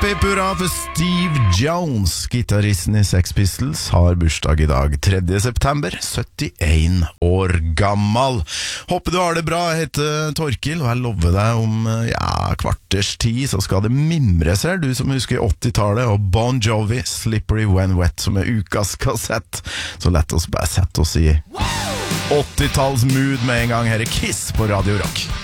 Hipp hurra for Steve Jones, gitaristen i Sex Pistols, har bursdag i dag, 3. september, 71 år gammel. Håper du har det bra, jeg heter Torkil, og jeg lover deg om kvarters tid, så skal det mimre seg, du som husker 80-tallet, og Bon Jovi, Slippery When Wet, som er ukas kassett. Så lett oss bare sette oss i 80-talls mood med en gang, her er Kiss på Radio Rock.